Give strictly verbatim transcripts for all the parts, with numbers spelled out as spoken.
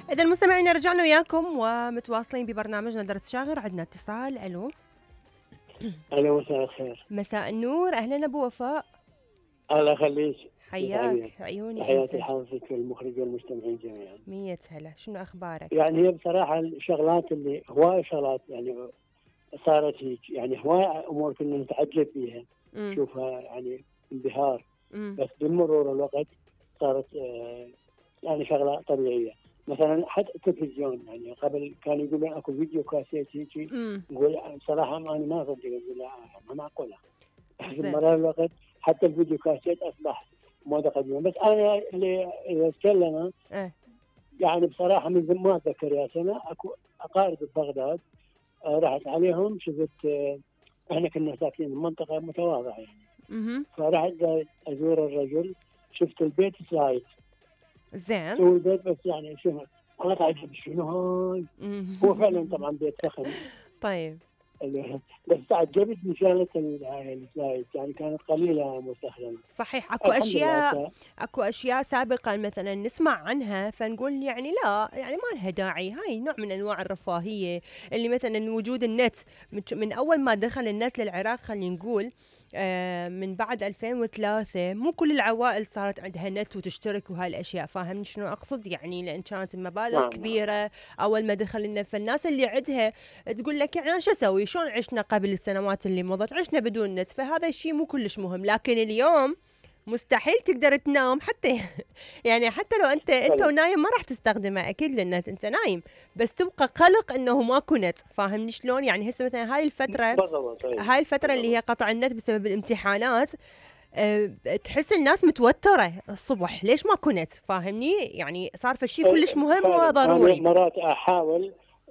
إذا المستمعين رجعنا وياكم ومتواصلين ببرنامجنا درس شاغر. عندنا اتصال. ألو. ألو، مساء الخير. مساء النور، أهلا أبو وفاء. الله يخليك. حياك عيوني أنت. تحياتي لحضرتك والمخرج والمستمعين جميعا. مية هلا، شنو أخبارك؟ يعني هي بصراحة الشغلات اللي هواية شغلات يعني صارت هيك، يعني هواية أمور كنا نتعجب فيها نشوفها يعني انبهار. مم. بس بمرور الوقت صارت آه يعني شغلة طبيعية. مثلا حتى التلفزيون، يعني قبل كان يقول اكو فيديو كاسيت هيك، نقول بصراحة أنا ما أصدق، أقول لا ما معقولة. بمرور الوقت حتى الفيديو كاسيت أصبح موضة قديمة. بس أنا اللي أتكلم أه. يعني بصراحة من ما أتذكر يا سنة أكو أقارب ببغداد آه رحت عليهم، شفت آه احنا كنا ساكنين بمنطقة متواضعة يعني. مم. فرحت أزور الرجل، شفت البيت سلايت زين. سوي البيت، بس يعني شنو أنا تعجب شنو هاي. هو فعلا طبعا بيت فخم. طيب. بس تعجبت من شغلة السلايد، يعني كانت قليلة مستخدمة. صحيح. اكو اشياء اكو اشياء سابقا مثلا نسمع عنها فنقول يعني لا، يعني ما لها داعي. هاي نوع من انواع الرفاهيه اللي مثلا وجود النت من اول ما دخل النت للعراق، خلينا نقول آه من بعد ألفين وثلاثة مو كل العوائل صارت عندها نت وتشترك وهالاشياء. فاهمني شنو اقصد؟ يعني لان كانت المبالغ نعم كبيره اول ما دخل النت، فالناس اللي عندها تقول لك يعني شو اسوي، شلون عشنا قبل السنوات اللي مضت، عشنا بدون نت، فهذا الشيء مو كلش مهم. لكن اليوم مستحيل تقدر تنام حتى يعني حتى لو انت انت ونايم ما راح تستخدمه اكيد للنت، انت نايم بس تبقى قلق انه ماكو نت. فاهمني شلون؟ يعني هسه مثلا هاي الفتره هاي الفتره اللي هي قطع النت بسبب الامتحانات، أه تحس الناس متوتره الصبح ليش ماكو نت. فاهمني؟ يعني صار في شيء كلش مهم وضروري. مرات احاول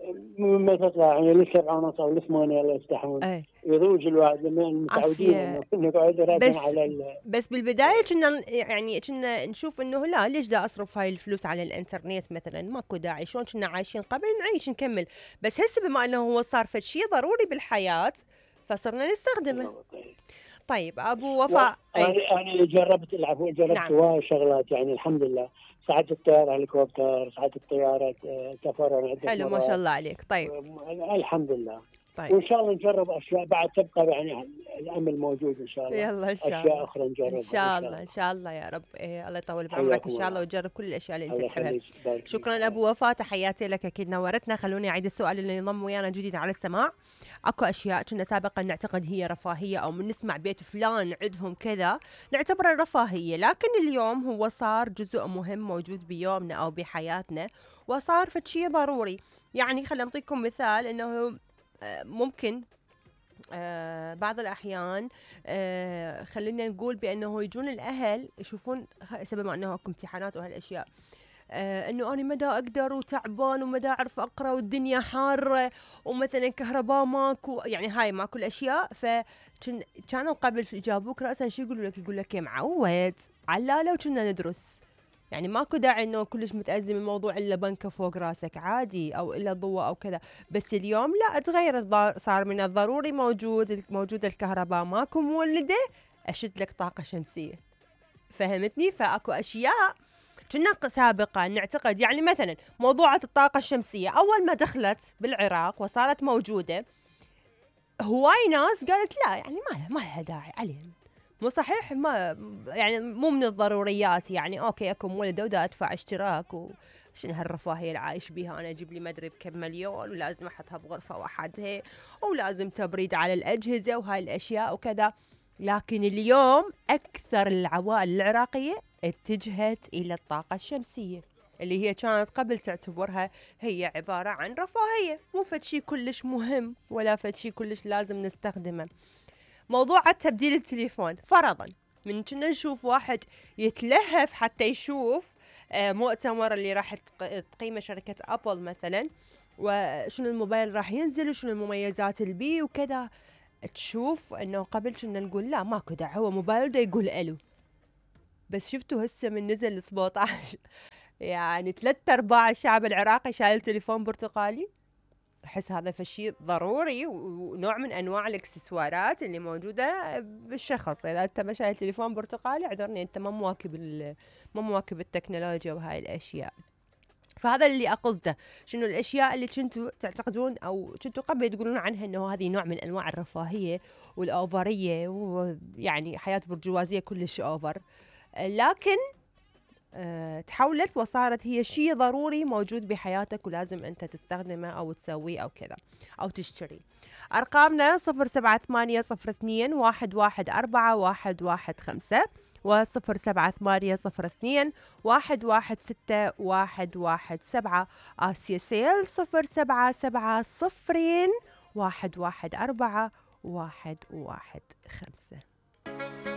ما تطلع يعني لسبعة ونص او لثمانية يلا يفتحون. أي. يضوج الواحد لما متعودين نقعد بس على ال... بس بالبدايه كنا يعني كنا نشوف انه لا ليش دا اصرف هاي الفلوس على الانترنت مثلا، ماكو داعي، شلون كنا عايشين قبل نعيش نكمل. بس هسه بما انه هو صار فد شيء ضروري بالحياه فصرنا نستخدمه. طيب ابو وفاء، انا انا جربت العفو جربت نعم. هواي شغلات يعني الحمد لله. صعدت الطياره هليكوبتر، صعدت الطياره سفر عده حلو ما شاء الله عليك. طيب الحمد لله. طيب. وان شاء الله نجرب اشياء بعد تبقى يعني الامل موجود ان شاء الله. يلا ان شاء الله اشياء اخرى نجربها ان شاء الله ان شاء الله يا رب. إيه الله يطول بعمرك ان شاء الله وتجرب كل الاشياء اللي انت تحبها. شكرا ابو وفاء، تحياتي لك، اكيد نورتنا. خلوني اعيد السؤال اللي انضم ويانا جديد على السماع. اكو اشياء كنا سابقا نعتقد هي رفاهيه او من نسمع بيت فلان عندهم كذا نعتبره رفاهيه، لكن اليوم هو صار جزء مهم موجود بيومنا او بحياتنا وصار فد شيء ضروري. يعني خلينا نعطيكم مثال انه ممكن آه بعض الأحيان آه خلينا نقول بأنه يجون الأهل يشوفون سبب أنه أكو امتحانات وهالأشياء آه أنه أنا مدى أقدر وتعبان ومدى أعرف أقرأ والدنيا حارة ومثلا كهرباء ماكو، يعني هاي ماكو الأشياء. فكانوا قبل جابوك رأسا شو يقولوا لك؟ يقول لك يا معود علالة وكنا ندرس، يعني ماكو داعي انه كلش متأزم الموضوع الا بنكه فوق راسك عادي او الا ضوء او كذا. بس اليوم لا، تغير، صار من الضروري موجود موجود الكهرباء ماكو مولده اشد لك طاقه شمسيه. فهمتني؟ فاكو اشياء كنا سابقا نعتقد يعني مثلا موضوعة الطاقه الشمسيه اول ما دخلت بالعراق وصارت موجوده هواي ناس قالت لا يعني ما ما لها داعي علينا، مو صحيح، ما يعني مو من الضروريات. يعني اوكي اكو مولده ودا ادفع اشتراك وشنو هالرفاهيه اللي عايش بيها انا، اجيب لي ما ادري بكم مليون ولازم احطها بغرفه وحدها ولازم تبريد على الاجهزه وهاي الاشياء وكذا. لكن اليوم اكثر العوائل العراقيه اتجهت الى الطاقه الشمسيه اللي هي كانت قبل تعتبرها هي عباره عن رفاهيه، مو فد شيء كلش مهم ولا فد شيء كلش لازم نستخدمه. موضوع تبديل التليفون فرضا من كنا نشوف واحد يتلهف حتى يشوف مؤتمر اللي راح تقيمه شركة أبل مثلا وشنو الموبايل راح ينزل وشنو المميزات البي وكذا، تشوف انه قبل كنا نقول لا ماكو داعي هو موبايل دا يقول الو. بس شفتوا هسه من نزل سبعطعش يعني ثلاثة ارباع الشعب العراقي شايل تليفون برتقالي. أحس هذا فشي ضروري ونوع من أنواع الإكسسوارات اللي موجودة بالشخص. إذا أنت ما شايل تليفون برتقالي اعذرني أنت ما مواكب ما مواكب التكنولوجيا وهاي الأشياء. فهذا اللي أقصده، شنو الأشياء اللي كنتوا تعتقدون أو كنتوا قبل تقولون عنها إنه هذه نوع من أنواع الرفاهية والأوفرية، ويعني حياة برجوازية كلش أوفر، لكن أه تحولت وصارت هي شيء ضروري موجود بحياتك ولازم أنت تستخدمه أو تسويه أو كذا أو تشتري. أرقامنا صفر سبعة ثمانية صفر اثنين واحد واحد أربعة واحد واحد خمسة وصفر سبعة ثمانية صفر اثنين واحد واحد ستة واحد واحد سبعة. آسيا سيل صفر سبعة سبعة صفرين واحد واحد أربعة واحد واحد خمسة.